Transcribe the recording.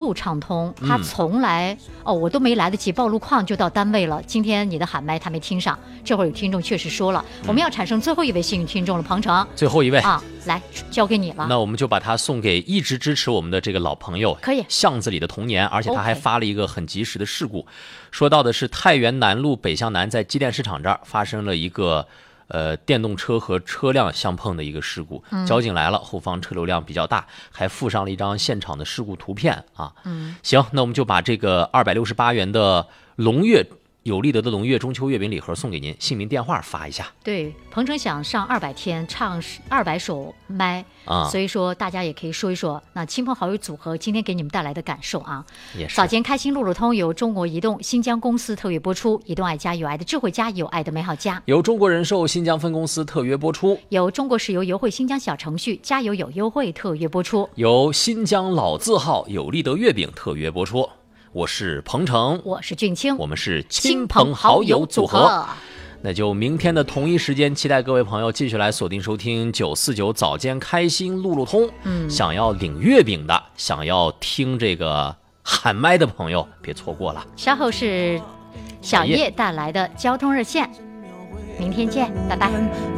路畅通，他从来我都没来得及报路况就到单位了。今天你的喊麦他没听上，这会儿有听众确实说了，我们要产生最后一位幸运听众了，彭程， 最后一位啊，来交给你了。 那我们就把它送给一直支持我们的这个老朋友， 可以， 巷子里的童年，而且他还发了一个很及时的事故，说到的是太原南路北向南在机电市场这儿发生了一个电动车和车辆相碰的一个事故，交警来了，后方车流量比较大，还附上了一张现场的事故图片啊。行，那我们就把这个268元的龙月有立德的龙月中秋月饼礼盒送给您，姓名电话发一下。 对，彭程想上200天，唱200首麦啊，所以说大家也可以说一说那亲朋好友组合今天给你们带来的感受啊。 也是。 早间开心路路通由中国移动新疆公司特约播出，移动爱家有爱的智慧家，有爱的美好家。 由中国人寿新疆分公司特约播出， 由中国石油优惠新疆小程序加油有优惠特约播出， 由新疆老字号有立德月饼特约播出。我是彭程， 我是俊清， 我们是亲朋好友组合。那就明天的同一时间，期待各位朋友继续来锁定收听949早间开心路路通。想要领月饼的，想要听这个喊麦的朋友，别错过了。 稍后是小叶带来的交通热线，明天见，拜拜。